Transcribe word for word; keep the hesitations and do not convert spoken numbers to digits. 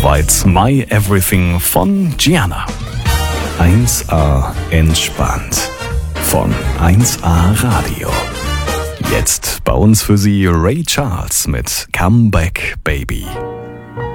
Soweit My Everything von Gianna. eins A entspannt von eins A Radio. Jetzt bei uns für Sie Ray Charles mit Come Back Baby.